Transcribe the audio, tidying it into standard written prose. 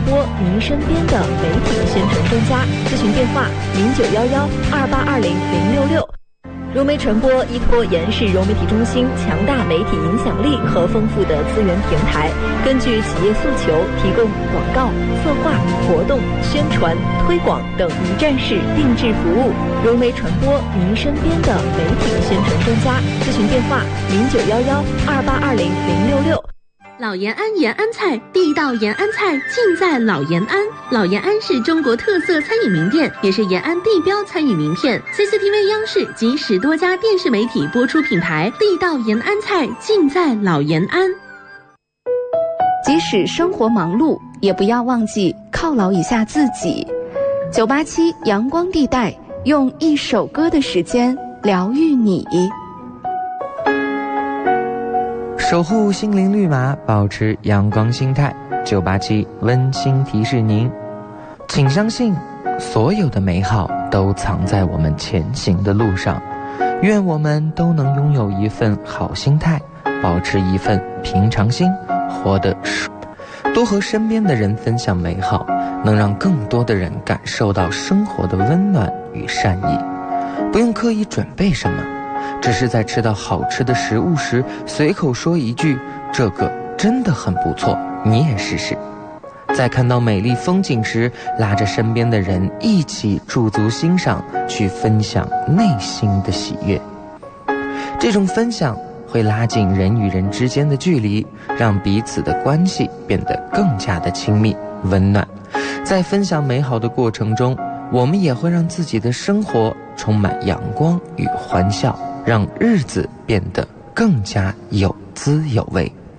播您身边的媒体宣传专家，咨询电话091128200666。融媒传播依托延世融媒体中心强大媒体影响力和丰富的资源平台，根据企业诉求提供广告、策划、活动、宣传、推广等一站式定制服务。融媒传播您身边的媒体宣传专家，咨询电话091128200666。 老延安延安菜，地道延安菜尽在老延安。老延安是中国特色餐饮名店，也是延安地标餐饮名片。CCTV 央视及10多家电视媒体播出品牌，地道延安菜尽在老延安。 即使生活忙碌，也不要忘记犒劳一下自己。987阳光地带，用一首歌的时间疗愈你。 守护心灵绿码，保持阳光心态。987温馨提示您，请相信所有的美好都藏在我们前行的路上。愿我们都能拥有一份好心态，保持一份平常心，活得多和身边的人分享美好，能让更多的人感受到生活的温暖与善意。不用刻意准备什么，只是在吃到好吃的食物时，随口说一句这个真的很不错，你也试试。在看到美丽风景时，拉着身边的人一起驻足欣赏，去分享内心的喜悦。这种分享会拉近人与人之间的距离，让彼此的关系变得更加的亲密温暖。在分享美好的过程中，我们也会让自己的生活充满阳光与欢笑，让日子变得更加有滋有味。